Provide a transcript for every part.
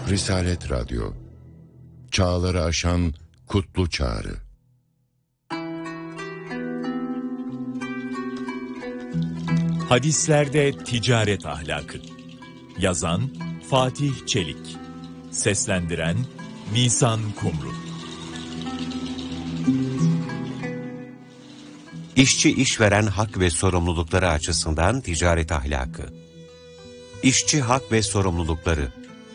Risalet Radyo, çağları aşan kutlu çağrı. Hadislerde ticaret ahlakı. Yazan Fatih Çelik. Seslendiren Nisan Kumru. İşçi işveren hak ve sorumlulukları açısından ticaret ahlakı. İşçi hak ve sorumlulukları.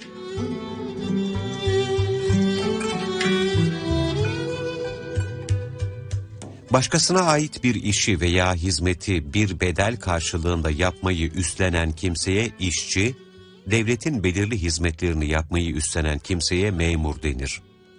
Başkasına ait bir işi veya hizmeti bir bedel karşılığında yapmayı üstlenen kimseye işçi, devletin belirli hizmetlerini yapmayı üstlenen kimseye memur denir.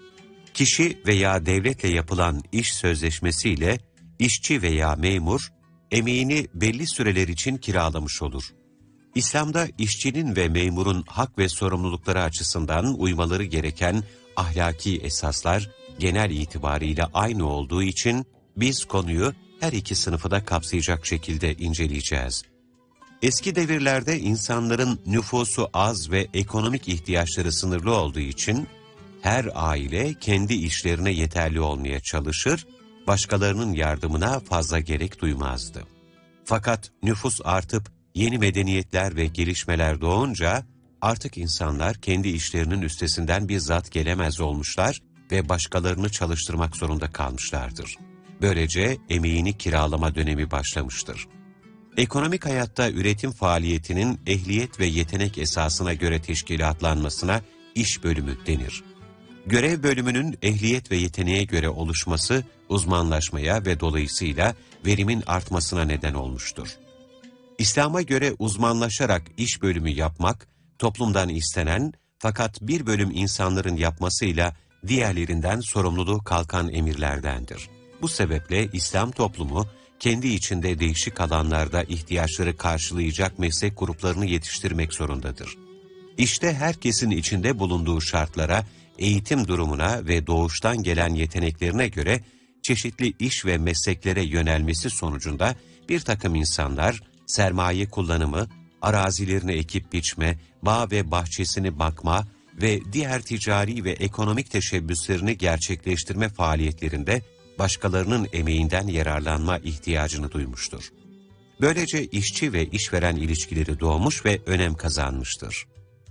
Kişi veya devletle yapılan iş sözleşmesiyle işçi veya memur, emeğini belli süreler için kiralamış olur. İslam'da işçinin ve memurun hak ve sorumlulukları açısından uymaları gereken ahlaki esaslar genel itibariyle aynı olduğu için biz konuyu her iki sınıfı da kapsayacak şekilde inceleyeceğiz. Eski devirlerde insanların nüfusu az ve ekonomik ihtiyaçları sınırlı olduğu için her aile kendi işlerine yeterli olmaya çalışır, başkalarının yardımına fazla gerek duymazdı. Fakat nüfus artıp yeni medeniyetler ve gelişmeler doğunca artık insanlar kendi işlerinin üstesinden bizzat gelemez olmuşlar ve başkalarını çalıştırmak zorunda kalmışlardır. Böylece emeğini kiralama dönemi başlamıştır. Ekonomik hayatta üretim faaliyetinin ehliyet ve yetenek esasına göre teşkilatlanmasına iş bölümü denir. Görev bölümünün ehliyet ve yeteneğe göre oluşması uzmanlaşmaya ve dolayısıyla verimin artmasına neden olmuştur. İslam'a göre uzmanlaşarak iş bölümü yapmak, toplumdan istenen fakat bir bölüm insanların yapmasıyla diğerlerinden sorumluluğu kalkan emirlerdendir. Bu sebeple İslam toplumu, kendi içinde değişik alanlarda ihtiyaçları karşılayacak meslek gruplarını yetiştirmek zorundadır. İşte herkesin içinde bulunduğu şartlara, eğitim durumuna ve doğuştan gelen yeteneklerine göre çeşitli iş ve mesleklere yönelmesi sonucunda bir takım insanlar, sermaye kullanımı, arazilerini ekip biçme, bağ ve bahçesini bakma ve diğer ticari ve ekonomik teşebbüslerini gerçekleştirme faaliyetlerinde başkalarının emeğinden yararlanma ihtiyacını duymuştur. Böylece işçi ve işveren ilişkileri doğmuş ve önem kazanmıştır.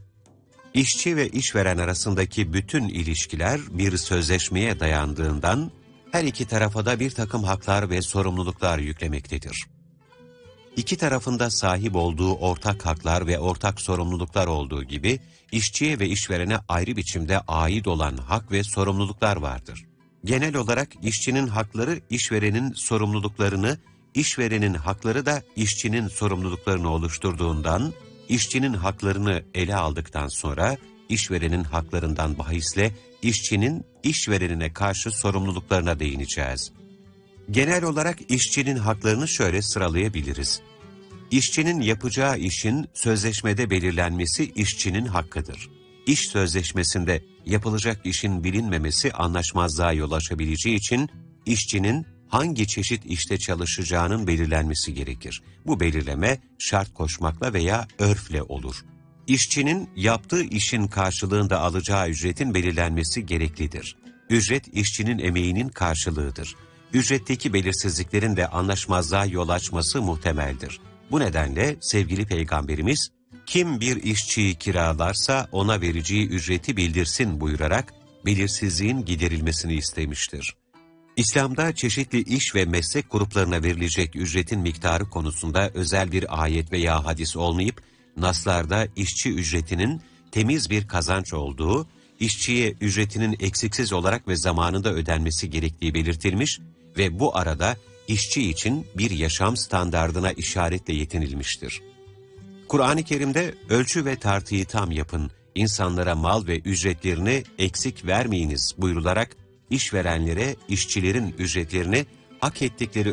İşçi ve işveren arasındaki bütün ilişkiler bir sözleşmeye dayandığından her iki tarafa da bir takım haklar ve sorumluluklar yüklemektedir. İki tarafında sahip olduğu ortak haklar ve ortak sorumluluklar olduğu gibi işçiye ve işverene ayrı biçimde ait olan hak ve sorumluluklar vardır. Genel olarak işçinin hakları işverenin sorumluluklarını, işverenin hakları da işçinin sorumluluklarını oluşturduğundan, işçinin haklarını ele aldıktan sonra işverenin haklarından bahisle işçinin işverenine karşı sorumluluklarına değineceğiz. Genel olarak işçinin haklarını şöyle sıralayabiliriz. İşçinin yapacağı işin sözleşmede belirlenmesi işçinin hakkıdır. İş sözleşmesinde yapılacak işin bilinmemesi anlaşmazlığa yol açabileceği için işçinin hangi çeşit işte çalışacağının belirlenmesi gerekir. Bu belirleme şart koşmakla veya örfle olur. İşçinin yaptığı işin karşılığında alacağı ücretin belirlenmesi gereklidir. Ücret işçinin emeğinin karşılığıdır. Ücretteki belirsizliklerin de anlaşmazlığa yol açması muhtemeldir. Bu nedenle sevgili Peygamberimiz, kim bir işçiyi kiralarsa ona vereceği ücreti bildirsin buyurarak belirsizliğin giderilmesini istemiştir. İslam'da çeşitli iş ve meslek gruplarına verilecek ücretin miktarı konusunda özel bir ayet veya hadis olmayıp, naslarda işçi ücretinin temiz bir kazanç olduğu, işçiye ücretinin eksiksiz olarak ve zamanında ödenmesi gerektiği belirtilmiş ve bu arada işçi için bir yaşam standardına işaretle yetinilmiştir. Kur'an-ı Kerim'de ölçü ve tartıyı tam yapın, insanlara mal ve ücretlerini eksik vermeyiniz buyrularak işverenlere işçilerin ücretlerini hak ettikleri